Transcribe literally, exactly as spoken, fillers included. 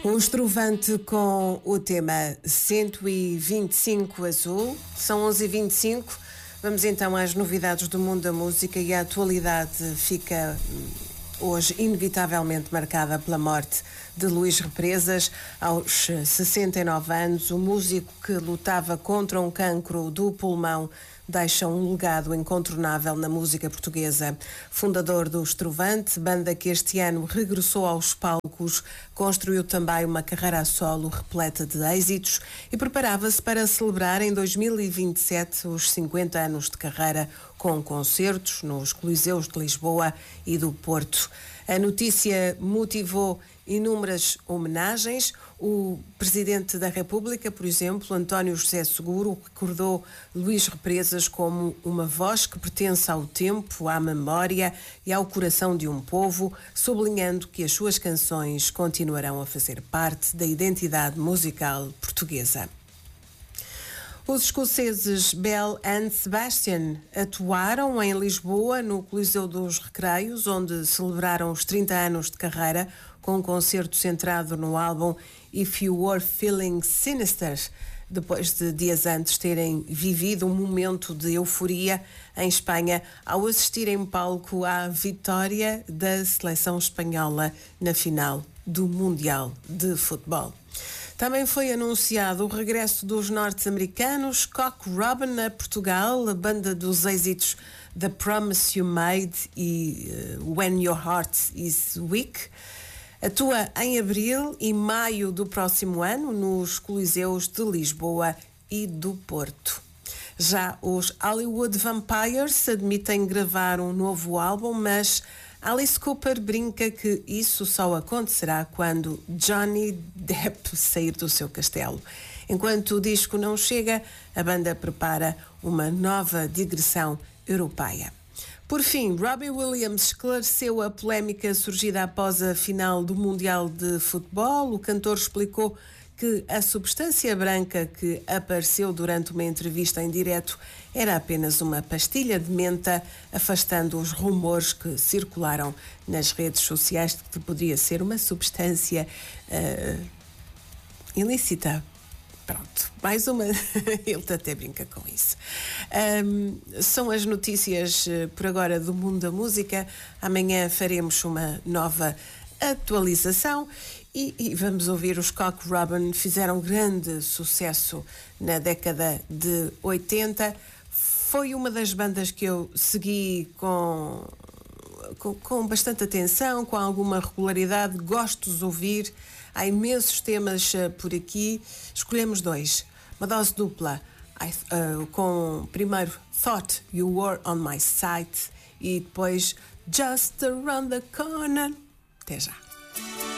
Um estrovante com o tema cento e vinte e cinco Azul. São onze e vinte e cinco. Vamos então às novidades do mundo da música, e a atualidade fica hoje inevitavelmente marcada pela morte de Luís Represas. Aos sessenta e nove anos, o músico que lutava contra um cancro do pulmão deixa um legado incontornável na música portuguesa. Fundador do Estrovante, banda que este ano regressou aos palcos, construiu também uma carreira a solo repleta de êxitos e preparava-se para celebrar em dois mil e vinte e sete os cinquenta anos de carreira, com concertos nos Coliseus de Lisboa e do Porto. A notícia motivou inúmeras homenagens. O Presidente da República, por exemplo, António José Seguro, recordou Luís Represas como uma voz que pertence ao tempo, à memória e ao coração de um povo, sublinhando que as suas canções continuarão a fazer parte da identidade musical portuguesa. Os escoceses Belle and Sebastian atuaram em Lisboa, no Coliseu dos Recreios, onde celebraram os trinta anos de carreira, com um concerto centrado no álbum If You Were Feeling Sinister, depois de dias antes terem vivido um momento de euforia em Espanha ao assistir em palco à vitória da seleção espanhola na final do Mundial de Futebol. Também foi anunciado o regresso dos norte-americanos Cock Robin a Portugal, a banda dos êxitos The Promise You Made e uh, When Your Heart Is Weak. Atua em abril e maio do próximo ano nos Coliseus de Lisboa e do Porto. Já os Hollywood Vampires admitem gravar um novo álbum, mas Alice Cooper brinca que isso só acontecerá quando Johnny Depp sair do seu castelo. Enquanto o disco não chega, a banda prepara uma nova digressão europeia. Por fim, Robbie Williams esclareceu a polémica surgida após a final do Mundial de Futebol. O cantor explicou que a substância branca que apareceu durante uma entrevista em direto era apenas uma pastilha de menta, afastando os rumores que circularam nas redes sociais de que poderia ser uma substância uh, ilícita. Pronto, mais uma. Ele até brinca com isso. Um, são as notícias por agora do mundo da música. Amanhã faremos uma nova atualização e, e vamos ouvir os Cock Robin. Fizeram grande sucesso na década de oitenta. Foi uma das bandas que eu segui com, com, com bastante atenção, com alguma regularidade. Gosto de os ouvir. Há imensos temas uh, por aqui. Escolhemos dois. Uma dose dupla. I, uh, com primeiro Thought You Were On My Side e depois Just Around the Corner. Até já.